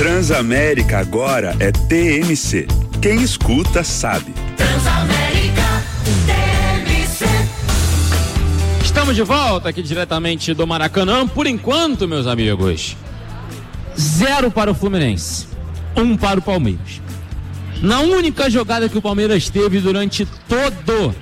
Transamérica agora é TMC. Quem escuta sabe. Transamérica TMC. Estamos de volta aqui diretamente do Maracanã. Por enquanto, meus amigos, 0 para o Fluminense, 1 para o Palmeiras. Na única jogada que o Palmeiras teve durante todo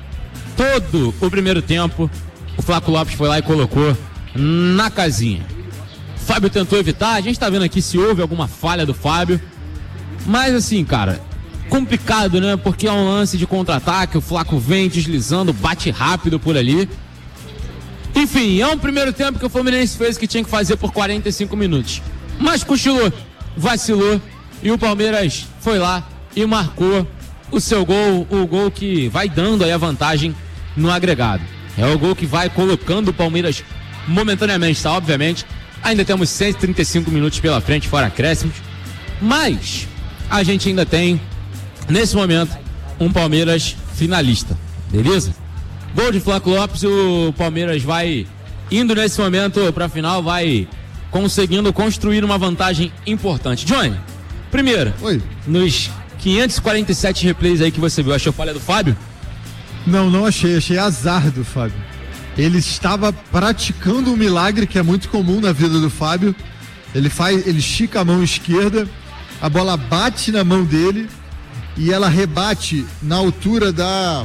o primeiro tempo, o Flaco Lopes foi lá e colocou na casinha. O Fábio tentou evitar, a gente tá vendo aqui se houve alguma falha do Fábio, mas assim, cara, complicado, né? Porque é um lance de contra-ataque, o Flaco vem deslizando, bate rápido por ali. Enfim, é um primeiro tempo que o Fluminense fez o que tinha que fazer por 45 minutos. Mas cochilou, vacilou e o Palmeiras foi lá e marcou o seu gol, o gol que vai dando aí a vantagem no agregado. É o gol que vai colocando o Palmeiras momentaneamente, tá? Obviamente, ainda temos 135 minutos pela frente, fora acréscimos, mas a gente ainda tem, nesse momento, um Palmeiras finalista, beleza? Gol de Flaco Lopes, o Palmeiras vai indo nesse momento pra final, vai conseguindo construir uma vantagem importante. Johnny, primeiro, oi, nos 547 replays aí que você viu, achou falha do Fábio? Não achei azar do Fábio. Ele estava praticando um milagre que é muito comum na vida do Fábio. Ele estica a mão esquerda, a bola bate na mão dele e ela rebate na altura da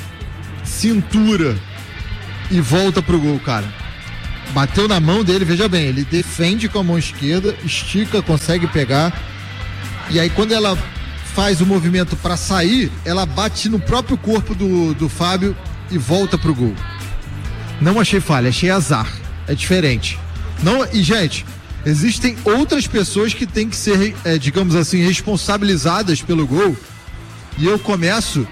cintura e volta pro gol, cara. Bateu na mão dele, veja bem, ele defende com a mão esquerda, estica, consegue pegar, e aí quando ela faz o movimento para sair, ela bate no próprio corpo do Fábio e volta pro gol. Não achei falha, achei azar. É diferente. Não, e gente, existem outras pessoas que têm que ser, digamos assim, responsabilizadas pelo gol. E eu começo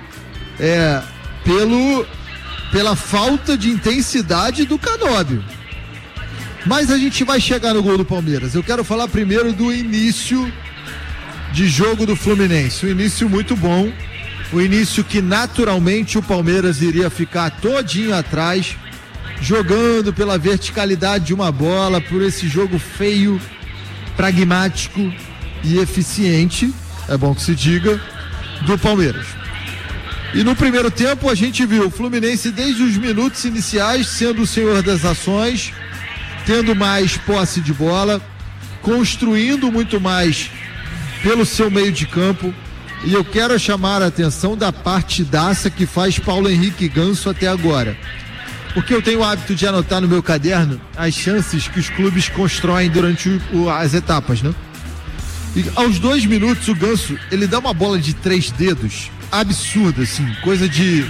pela falta de intensidade do Canóbio. Mas a gente vai chegar no gol do Palmeiras. Eu quero falar primeiro do início de jogo do Fluminense. Um início muito bom. O início que naturalmente o Palmeiras iria ficar todinho atrás, jogando pela verticalidade de uma bola, por esse jogo feio, pragmático e eficiente, é bom que se diga, do Palmeiras. E no primeiro tempo a gente viu o Fluminense desde os minutos iniciais sendo o senhor das ações, tendo mais posse de bola, construindo muito mais pelo seu meio de campo. E eu quero chamar a atenção da partidaça que faz Paulo Henrique Ganso até agora, porque eu tenho o hábito de anotar no meu caderno as chances que os clubes constroem durante as etapas, né? E aos 2 minutos o Ganso, ele dá uma bola de 3 dedos absurda, assim, coisa de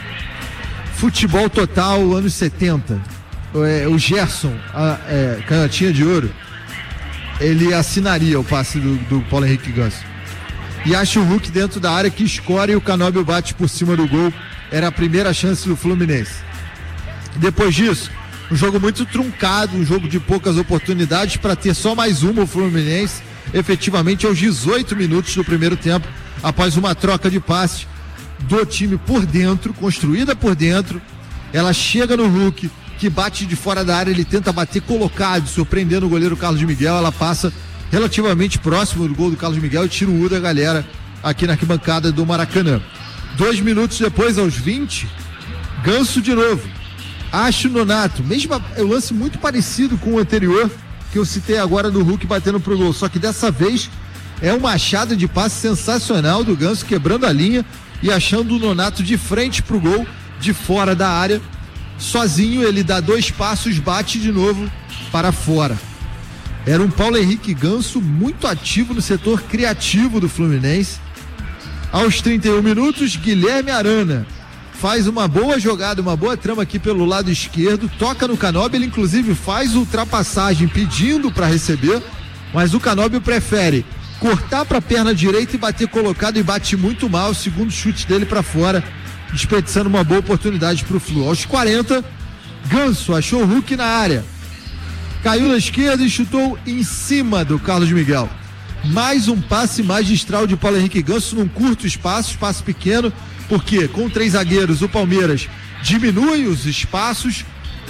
futebol total anos 70. O Gerson, canhotinha de ouro, ele assinaria o passe do Paulo Henrique Ganso. E acha o Hulk dentro da área que escora e o Canóbio bate por cima do gol. Era a primeira chance do Fluminense. Depois disso, um jogo muito truncado, um jogo de poucas oportunidades para ter só mais uma o Fluminense, efetivamente aos 18 minutos do primeiro tempo, após uma troca de passe do time por dentro, construída por dentro. Ela chega no Hulk, que bate de fora da área, ele tenta bater colocado, surpreendendo o goleiro Carlos Miguel. Ela passa relativamente próximo do gol do Carlos Miguel e tira o U da galera aqui na arquibancada do Maracanã. 2 minutos depois, aos 20, Ganso de novo. Acho o Nonato, mesmo um lance muito parecido com o anterior que eu citei agora do Hulk batendo pro gol, só que dessa vez é uma achada de passe sensacional do Ganso, quebrando a linha e achando o Nonato de frente pro gol, de fora da área. Sozinho ele dá 2 passos, bate de novo para fora. Era um Paulo Henrique Ganso muito ativo no setor criativo do Fluminense. Aos 31 minutos, Guilherme Arana faz uma boa jogada, uma boa trama aqui pelo lado esquerdo, toca no Canóbio, ele inclusive faz ultrapassagem pedindo para receber, mas o Canóbio prefere cortar para a perna direita e bater colocado, e bate muito mal. O segundo chute dele para fora, desperdiçando uma boa oportunidade para o Flu. Aos 40, Ganso achou o Hulk na área, caiu na esquerda e chutou em cima do Carlos Miguel. Mais um passe magistral de Paulo Henrique Ganso num curto espaço pequeno, porque com 3 zagueiros o Palmeiras diminui os espaços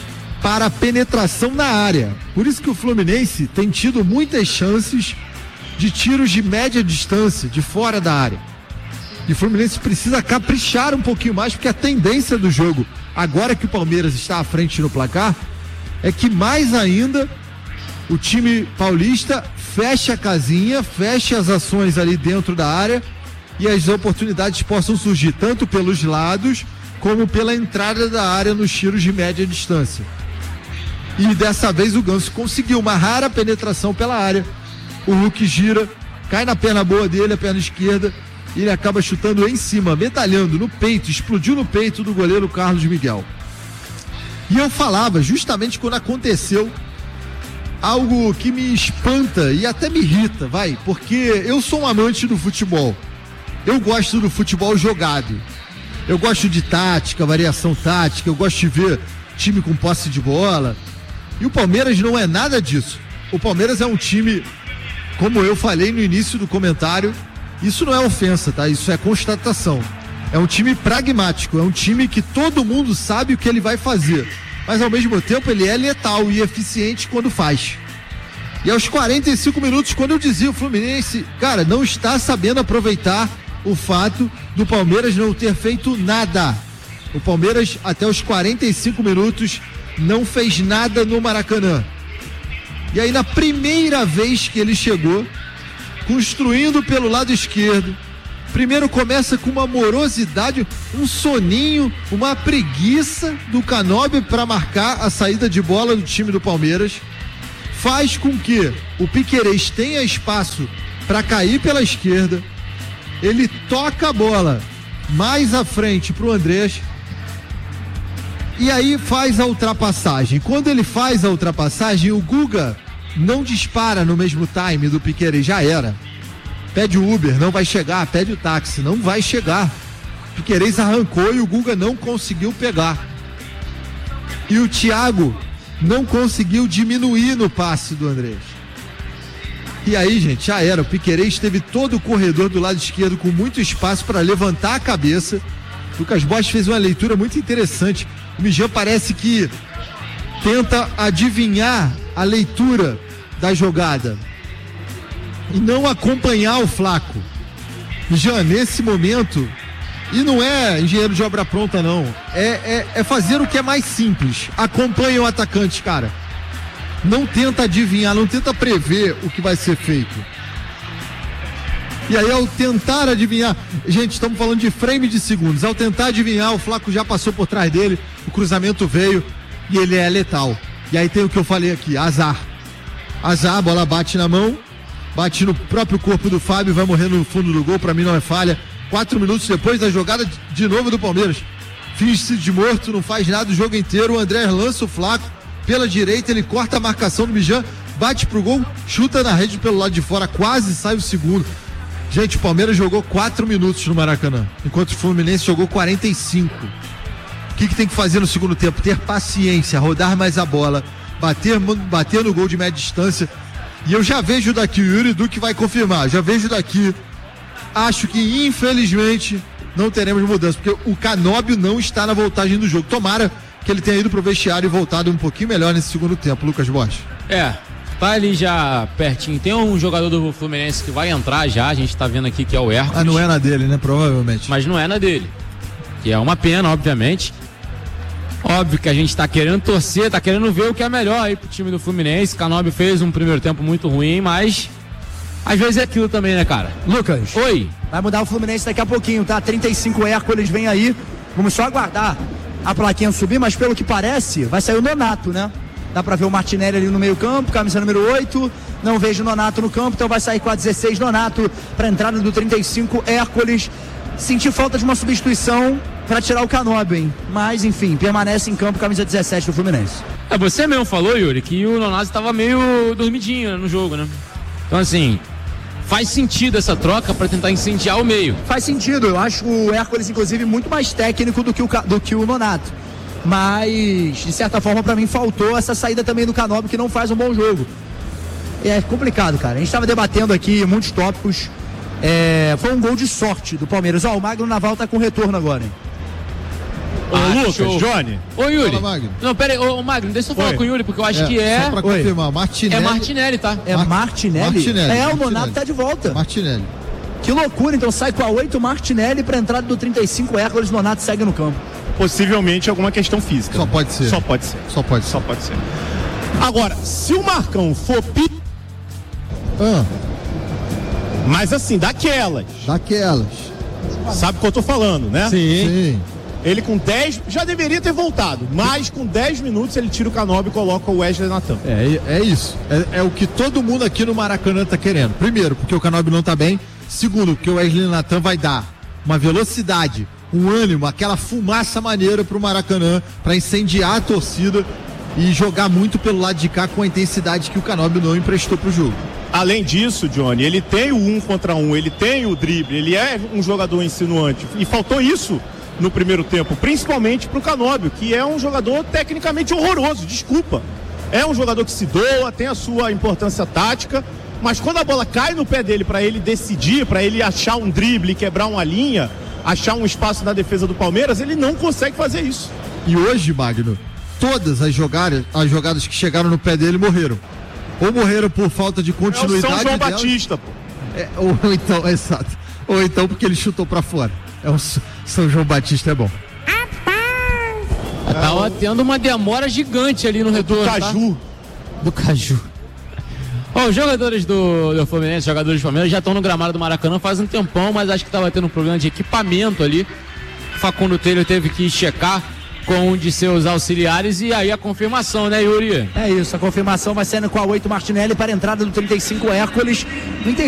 para a penetração na área. Por isso que o Fluminense tem tido muitas chances de tiros de média distância, de fora da área. E o Fluminense precisa caprichar um pouquinho mais, porque a tendência do jogo, agora que o Palmeiras está à frente no placar, é que mais ainda o time paulista feche a casinha, feche as ações ali dentro da área e as oportunidades possam surgir tanto pelos lados como pela entrada da área nos tiros de média distância. E dessa vez o Ganso conseguiu uma rara penetração pela área. O Hulk gira, cai na perna boa dele, a perna esquerda, e ele acaba chutando em cima, metalhando no peito, explodiu no peito do goleiro Carlos Miguel. E eu falava, justamente quando aconteceu, algo que me espanta e até me irrita, porque eu sou um amante do futebol. Eu gosto do futebol jogado. Eu gosto de tática, variação tática, eu gosto de ver time com posse de bola. E o Palmeiras não é nada disso. O Palmeiras é um time, como eu falei no início do comentário, isso não é ofensa, tá? Isso é constatação. É um time pragmático, é um time que todo mundo sabe o que ele vai fazer, mas ao mesmo tempo ele é letal e eficiente quando faz. E aos 45 minutos, quando eu dizia o Fluminense, cara, não está sabendo aproveitar o fato do Palmeiras não ter feito nada. O Palmeiras, até os 45 minutos, não fez nada no Maracanã. E aí, na primeira vez que ele chegou, construindo pelo lado esquerdo, primeiro começa com uma morosidade, um soninho, uma preguiça do Canóbio para marcar a saída de bola do time do Palmeiras, faz com que o Piquerez tenha espaço para cair pela esquerda, ele toca a bola mais à frente para o Andrés, e aí faz a ultrapassagem. Quando ele faz a ultrapassagem, o Guga não dispara no mesmo time do Piquerez, já era. Pede o Uber, não vai chegar, pede o táxi, não vai chegar. Piquerez arrancou e o Guga não conseguiu pegar. E o Thiago não conseguiu diminuir no passe do Andrés. E aí, gente, já era. O Piquerez teve todo o corredor do lado esquerdo com muito espaço para levantar a cabeça. Lucas Bosch fez uma leitura muito interessante. O Mijan parece que tenta adivinhar a leitura da jogada e não acompanhar o Flaco. Mijan, nesse momento, e não é engenheiro de obra pronta não, é fazer o que é mais simples. Acompanha o atacante, cara. Não tenta adivinhar, não tenta prever o que vai ser feito. E aí, ao tentar adivinhar, gente, estamos falando de frame de segundos, ao tentar adivinhar, o Flaco já passou por trás dele, o cruzamento veio e ele é letal. E aí tem o que eu falei aqui, azar. Azar, a bola bate na mão, bate no próprio corpo do Fábio, vai morrer no fundo do gol, pra mim não é falha. 4 minutos depois da jogada de novo do Palmeiras, finge-se de morto, não faz nada o jogo inteiro, o André lança o Flaco pela direita, ele corta a marcação do Mijan, bate pro gol, chuta na rede pelo lado de fora, quase sai o segundo. Gente, o Palmeiras jogou 4 minutos no Maracanã, enquanto o Fluminense jogou 45. O que tem que fazer no segundo tempo? Ter paciência, rodar mais a bola, bater no gol de média distância. E eu já vejo daqui, o Yuri Duque vai confirmar, já vejo daqui, acho que infelizmente não teremos mudança, porque o Canóbio não está na voltagem do jogo. Tomara que ele tenha ido pro vestiário e voltado um pouquinho melhor nesse segundo tempo, Lucas Bosch. Tá ali já pertinho. Tem um jogador do Fluminense que vai entrar já, a gente tá vendo aqui que é o Hércules. Não é na dele, né? Provavelmente. Mas não é na dele. Que é uma pena, obviamente. Óbvio que a gente tá querendo torcer, tá querendo ver o que é melhor aí pro time do Fluminense. Canóbio fez um primeiro tempo muito ruim, mas às vezes é aquilo também, né, cara? Lucas. Oi. Vai mudar o Fluminense daqui a pouquinho, tá? 35 Hércules vem aí. Vamos só aguardar a plaquinha subir, mas pelo que parece, vai sair o Nonato, né? Dá pra ver o Martinelli ali no meio campo, camisa número 8, não vejo o Nonato no campo, então vai sair com a 16 Nonato pra entrada do 35 Hércules. Senti falta de uma substituição pra tirar o Canóbio, hein? Mas enfim, permanece em campo, camisa 17 do Fluminense. Você mesmo falou, Yuri, que o Nonato estava meio dormidinho no jogo, né? Então assim, faz sentido essa troca pra tentar incendiar o meio. Faz sentido, eu acho o Hércules inclusive muito mais técnico do que o Nonato. Mas, de certa forma, pra mim faltou essa saída também do Canóbio, que não faz um bom jogo. É complicado, cara. A gente tava debatendo aqui muitos tópicos. Foi um gol de sorte do Palmeiras. O Magno Naval tá com retorno agora, hein? Lucas, show. Johnny. Ô, Yuri. Fala, Magno. Não, pera aí, ô, Magno, deixa eu falar Oi. com o Yuri, porque eu acho que é... Só pra confirmar, Martinelli. É Martinelli, tá? É Martinelli? Martinelli, É, o Martinelli. Nonato tá de volta. Martinelli. Que loucura, então sai com a 8 Martinelli pra entrada do 35 Hércules, Nonato segue no campo. Possivelmente alguma questão física. Só pode ser. Só pode ser. Só pode ser. Só pode ser. Agora, se o Marcão for mas assim, daquelas, Daquelas. sabe o que eu tô falando, né? Sim. Ele com 10, já deveria ter voltado, mas com 10 minutos ele tira o Canóbio e coloca o Wesley Natan. É isso. É o que todo mundo aqui no Maracanã tá querendo. Primeiro, porque o Canóbio não tá bem. Segundo, porque o Wesley Natan vai dar uma velocidade, um ânimo, aquela fumaça maneira pro Maracanã, pra incendiar a torcida e jogar muito pelo lado de cá com a intensidade que o Canóbio não emprestou pro jogo. Além disso, Johnny, ele tem o 1 contra 1, ele tem o drible, ele é um jogador insinuante. E faltou isso no primeiro tempo, principalmente pro Canóbio, que é um jogador tecnicamente horroroso, desculpa. É um jogador que se doa, tem a sua importância tática, mas quando a bola cai no pé dele para ele decidir, para ele achar um drible, quebrar uma linha, achar um espaço na defesa do Palmeiras, ele não consegue fazer isso. E hoje, Magno, todas as jogadas que chegaram no pé dele morreram. Ou morreram por falta de É o continuidade. São João delas, Batista, pô. ou então, exato. Ou então porque ele chutou pra fora. São João Batista é bom. Tava tendo uma demora gigante ali no retorno, Caju. Tá? Do Caju. Ó, os jogadores do Fluminense, jogadores do Palmeiras, já estão no gramado do Maracanã faz um tempão, mas acho que tava tendo um problema de equipamento ali. Facundo Taylor teve que checar com um de seus auxiliares e aí a confirmação, né, Yuri? É isso, a confirmação vai saindo com a 8 Martinelli para a entrada do 35 Hércules. Não entendi